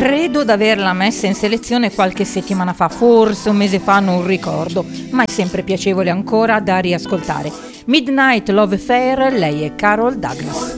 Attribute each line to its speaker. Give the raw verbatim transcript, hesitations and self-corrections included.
Speaker 1: Credo d'averla messa in selezione qualche settimana fa, forse un mese fa, non ricordo, ma è sempre piacevole ancora da riascoltare. Midnight Love Affair, lei è Carol Douglas.